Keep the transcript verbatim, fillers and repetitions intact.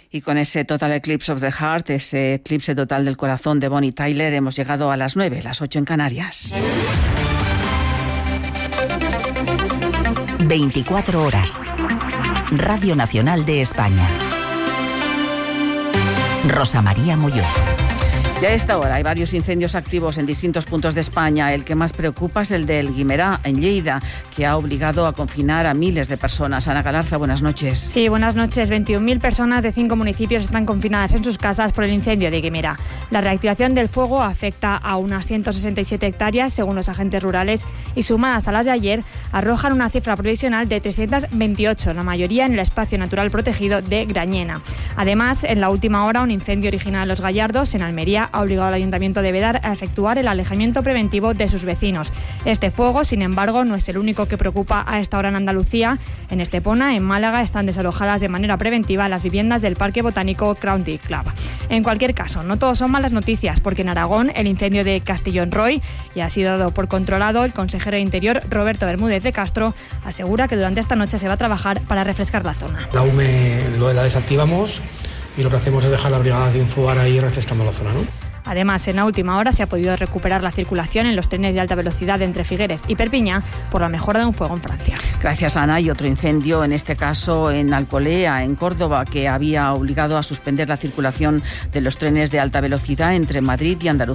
Y con ese Total Eclipse of the Heart, ese eclipse total del corazón de Bonnie Tyler, hemos llegado a las nueve, las ocho en Canarias. veinticuatro horas. Radio Nacional de España. Rosa María Molló. Ya a esta hora hay varios incendios activos en distintos puntos de España. El que más preocupa es el del Guimerá, en Lleida, que ha obligado a confinar a miles de personas. Ana Galarza, buenas noches. Sí, buenas noches. veintiún mil personas de cinco municipios están confinadas en sus casas por el incendio de Guimerá. La reactivación del fuego afecta a unas ciento sesenta y siete hectáreas, según los agentes rurales, y sumadas a las de ayer, arrojan una cifra provisional de trescientas veintiocho, la mayoría en el espacio natural protegido de Grañena. Además, en la última hora, un incendio original en Los Gallardos, en Almería, ha obligado al Ayuntamiento de Vedar a efectuar el alejamiento preventivo de sus vecinos. Este fuego, sin embargo, no es el único que preocupa a esta hora en Andalucía. En Estepona, en Málaga, están desalojadas de manera preventiva las viviendas del Parque Botánico County Club. En cualquier caso, no todo son malas noticias, porque en Aragón el incendio de Castellón Roy ya ha sido dado por controlado. El consejero de Interior, Roberto Bermúdez de Castro, asegura que durante esta noche se va a trabajar para refrescar la zona. La U M E lo la desactivamos y lo que hacemos es dejar la brigada de Infobar ahí refrescando la zona, ¿no? Además, en la última hora se ha podido recuperar la circulación en los trenes de alta velocidad entre Figueres y Perpiñá por la mejora de un fuego en Francia. Gracias, Ana. Y otro incendio, en este caso en Alcolea, en Córdoba, que había obligado a suspender la circulación de los trenes de alta velocidad entre Madrid y Andalucía.